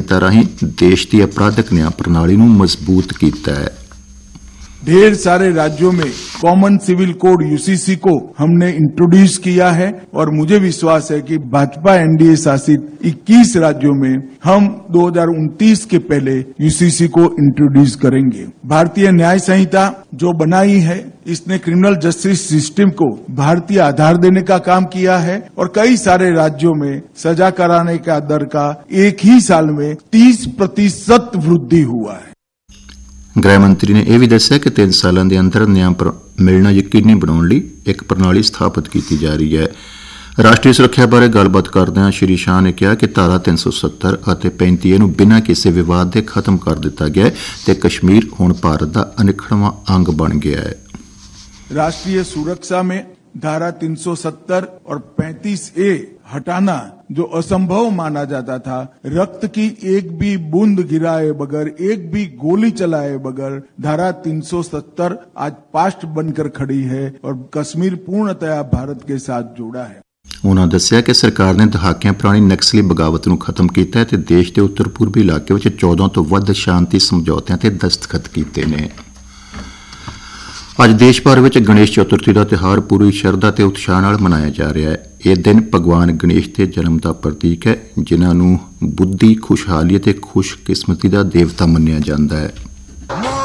ਸਹਾਇਤਾ ਰਾਹੀਂ देश की अपराधिक न्याय प्रणाली ਨੂੰ मजबूत किया है। ढेर सारे राज्यों में कॉमन सिविल कोड यूसीसी को हमने इंट्रोड्यूस किया है और मुझे विश्वास है कि भाजपा एनडीए शासित 21 राज्यों में हम 2029 के पहले यूसीसी को इंट्रोड्यूस करेंगे। भारतीय न्याय संहिता जो बनाई है इसने क्रिमिनल जस्टिस सिस्टम को भारतीय आधार देने का काम किया है और कई सारे राज्यों में सजा कराने का दर का एक ही साल में 30% वृद्धि हुआ है। गृह मंत्री ने यह भी दस्सिया कि 3 सालों के अंदर न्याय मिलना यकीनी बनाने लिए एक प्रणाली स्थापित की जा रही है। राष्ट्रीय सुरक्षा बारे गलबात करदਿਆਂ श्री शाह ने कहा कि धारा 370 और 35 ਨੂੰ बिना किसी विवाद के खत्म कर दिता गया है तो कश्मीर हुण भारत का अनिखड़वां अंग बन गया है। राष्ट्रीय सुरक्षा में धारा 370 और 35A हटाना जो असंभव माना जाता था, रक्त की एक भी बूंद गिराए बगैर, एक भी गोली चलाए बगैर धारा 370 आज पास्ट बनकर खड़ी है और कश्मीर पूर्णतया भारत के साथ जुड़ा है। उन्होंने दस्सिया कि सरकार ने दहाकियां पुरानी नक्सली बगावत नूं खत्म किया है ते देश के उत्तर पूर्वी इलाके विच 14 तो वध शांति समझौतिਆਂ ते दस्तखत कीते ने। ਅੱਜ देश भर में गणेश चतुर्थी का त्यौहार पूरी शरधा ते उत्साह नाल मनाया जा रहा है। यह दिन भगवान गणेश के जन्म का प्रतीक है, जिन्होंने बुद्धि, खुशहाली ते खुशकिस्मती का देवता मन्निया जाता है।